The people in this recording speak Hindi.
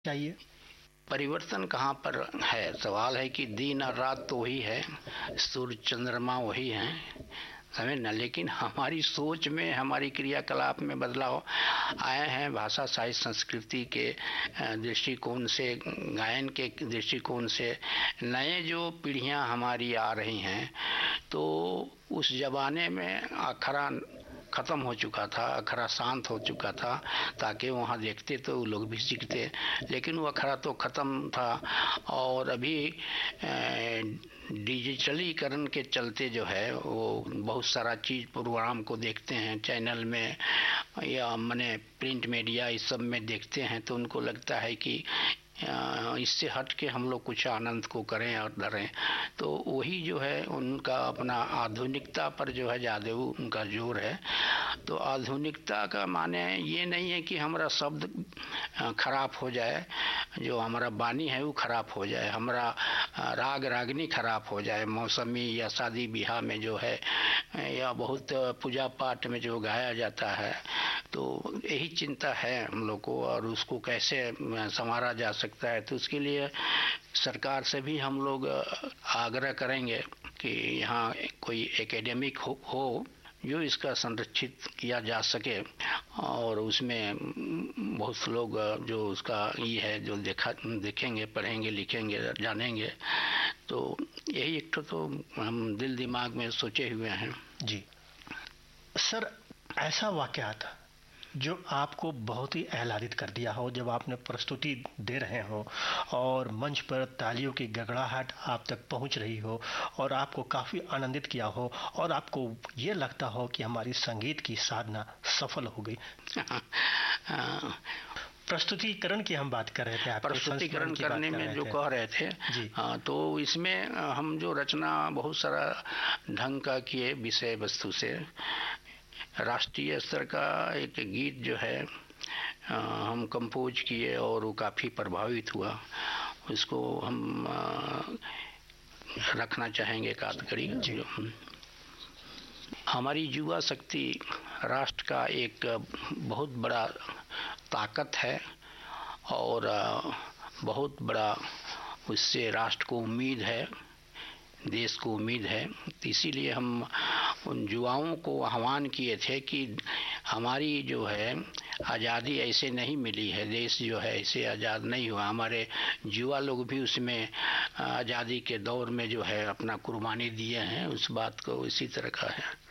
चाहिए? परिवर्तन कहाँ पर है? सवाल है कि दिन और रात तो वही है, सूर्य चंद्रमा वही हैं, समझ ना। लेकिन हमारी सोच में, हमारी क्रियाकलाप में बदलाव आए हैं। भाषा साहित्य संस्कृति के दृष्टिकोण से, गायन के दृष्टिकोण से नए जो पीढ़ियां हमारी आ रही हैं, तो उस जमाने में अखरा ख़त्म हो चुका था, अखरा शांत हो चुका था, ताकि वहाँ देखते तो वो लोग भी सीखते। लेकिन वो अखरा तो ख़त्म था। और अभी डिजिटलीकरण के चलते जो है वो बहुत सारा चीज़ प्रोग्राम को देखते हैं चैनल में या माने प्रिंट मीडिया इस सब में देखते हैं, तो उनको लगता है कि इससे हट के हम लोग कुछ आनंद को करें और धरें। तो वही जो है उनका अपना आधुनिकता पर जो है ज़्यादा उनका जोर है। तो आधुनिकता का माने ये नहीं है कि हमारा शब्द खराब हो जाए, जो हमारा वाणी है वो खराब हो जाए, हमारा राग रागनी खराब हो जाए, मौसमी या शादी ब्याह में जो है या बहुत पूजा पाठ में जो गाया जाता है। तो यही चिंता है हम लोग को, और उसको कैसे संवारा जा सकता है। तो उसके लिए सरकार से भी हम लोग आग्रह करेंगे कि यहाँ कोई एकेडमिक हो जो इसका संरक्षित किया जा सके, और उसमें बहुत लोग जो उसका ये है जो देखेंगे, पढ़ेंगे, लिखेंगे, जानेंगे। तो यही एक तो हम दिल दिमाग में सोचे हुए हैं। जी सर, ऐसा वाकया था जो आपको बहुत ही आह्लादित कर दिया हो, जब आपने प्रस्तुति दे रहे हो और मंच पर तालियों की गड़गड़ाहट आप तक पहुंच रही हो और आपको काफ़ी आनंदित किया हो और आपको ये लगता हो कि हमारी संगीत की साधना सफल हो गई? प्रस्तुतीकरण की हम बात कर रहे थे, प्रस्तुतीकरण करने में जो कह रहे थे जी। तो इसमें हम जो रचना बहुत सारा ढंग का किए, विषय वस्तु से राष्ट्रीय स्तर का एक गीत जो है हम कंपोज किए और वो काफ़ी प्रभावित हुआ। उसको हम रखना चाहेंगे एक आध कड़ी। हमारी युवा शक्ति राष्ट्र का एक बहुत बड़ा ताकत है और बहुत बड़ा उससे राष्ट्र को उम्मीद है, देश को उम्मीद है। इसीलिए हम उन युवाओं को आह्वान किए थे कि हमारी जो है आज़ादी ऐसे नहीं मिली है, देश जो है ऐसे आज़ाद नहीं हुआ। हमारे युवा लोग भी उसमें आज़ादी के दौर में जो है अपना कुर्बानी दिए हैं, उस बात को इसी तरह का है।